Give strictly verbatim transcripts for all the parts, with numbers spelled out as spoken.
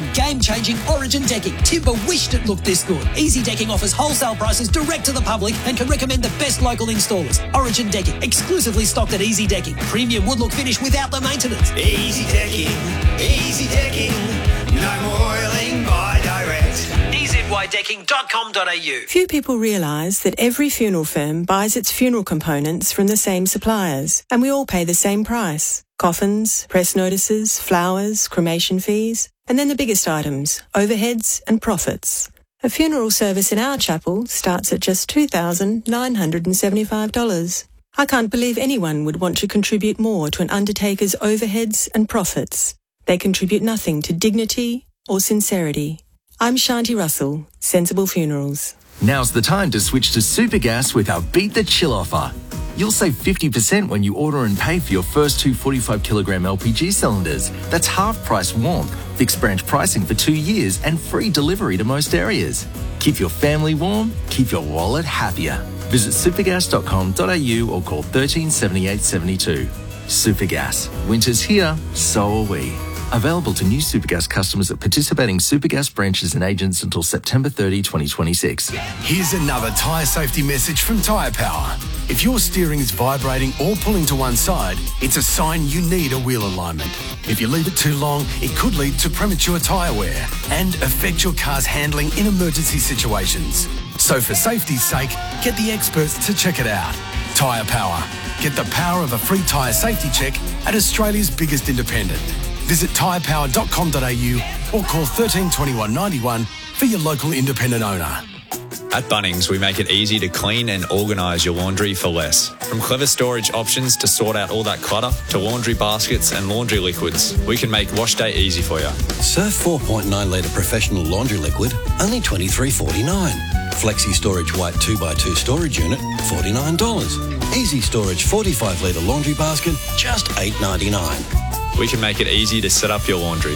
on game-changing Origin decking. Timber wished it looked this good. Easy Decking offers wholesale prices direct to the public and can recommend the best local installers. Origin Decking, exclusively stocked at Easy Decking. Premium wood-look finish without the maintenance. Easy Decking, Easy Decking, no more oiling by direct. e z y decking dot com dot a u. Few people realise that every funeral firm buys its funeral components from the same suppliers, and we all pay the same price. Coffins, press notices, flowers, cremation fees, and then the biggest items, overheads and profits. A funeral service in our chapel starts at just two thousand nine hundred seventy-five dollars. I can't believe anyone would want to contribute more to an undertaker's overheads and profits. They contribute nothing to dignity or sincerity. I'm Shanti Russell, Sensible Funerals. Now's the time to switch to Supergas with our Beat the Chill offer. You'll save fifty percent when you order and pay for your first two forty-five kilogram L P G cylinders. That's half price warmth, fixed branch pricing for two years and free delivery to most areas. Keep your family warm, keep your wallet happier. Visit supergas dot com dot a u or call one three seven eight seven two. Supergas. Winter's here, so are we. Available to new Supergas customers at participating Supergas branches and agents until September thirtieth, twenty twenty-six. Here's another tyre safety message from Tyre Power. If your steering is vibrating or pulling to one side, it's a sign you need a wheel alignment. If you leave it too long, it could lead to premature tyre wear and affect your car's handling in emergency situations. So for safety's sake, get the experts to check it out. Tyre Power. Get the power of a free tyre safety check at Australia's biggest independent. Visit tyre power dot com dot a u or call one three two one nine one for your local independent owner. At Bunnings, we make it easy to clean and organise your laundry for less. From clever storage options to sort out all that clutter, to laundry baskets and laundry liquids, we can make wash day easy for you. Surf four point nine litre professional laundry liquid, only twenty-three forty-nine. Flexi Storage White two by two storage unit, forty-nine dollars. Easy Storage forty-five litre laundry basket, just eight ninety-nine. We can make it easy to set up your laundry.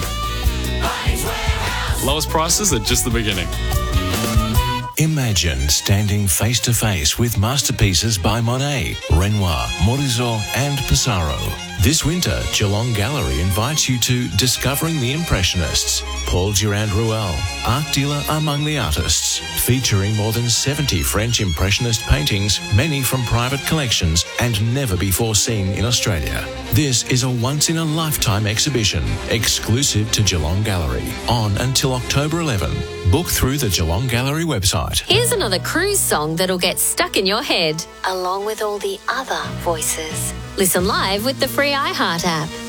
Lowest prices are just the beginning. Imagine standing face to face with masterpieces by Monet, Renoir, Morizot and Pissarro. This winter, Geelong Gallery invites you to Discovering the Impressionists, Paul Durand-Ruel, art dealer among the artists, featuring more than seventy French Impressionist paintings, many from private collections and never before seen in Australia. This is a once-in-a-lifetime exhibition, exclusive to Geelong Gallery, on until October eleventh. Book through the Geelong Gallery website. Here's another cruise song that'll get stuck in your head, along with all the other voices. Listen live with the free iHeart app.